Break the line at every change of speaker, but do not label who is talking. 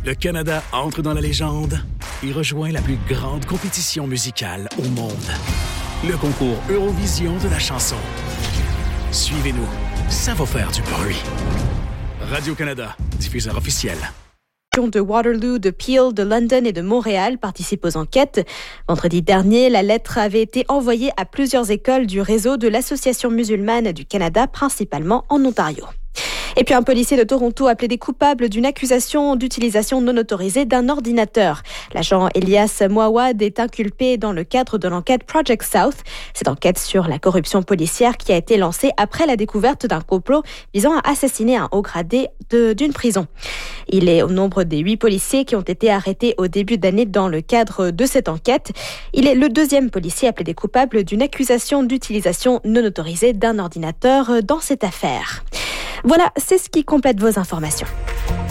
Le Canada entre dans la légende et rejoint la plus grande compétition musicale au monde. Le concours Eurovision de la chanson. Suivez-nous, ça va faire du bruit. Radio-Canada, diffuseur officiel.
De Waterloo, de Peel, de London et de Montréal participent aux enquêtes. Vendredi dernier, la lettre avait été envoyée à plusieurs écoles du réseau de l'Association musulmane du Canada, principalement en Ontario. Et puis un policier de Toronto a plaidé coupable d'une accusation d'utilisation non autorisée d'un ordinateur. L'agent Elias Mouawad est inculpé dans le cadre de l'enquête Project South. Cette enquête sur la corruption policière qui a été lancée après la découverte d'un complot visant à assassiner un haut gradé d'une prison. Il est au nombre des 8 policiers qui ont été arrêtés au début d'année dans le cadre de cette enquête. Il est le deuxième policier à plaider coupable d'une accusation d'utilisation non autorisée d'un ordinateur dans cette affaire. Voilà, c'est ce qui complète vos informations.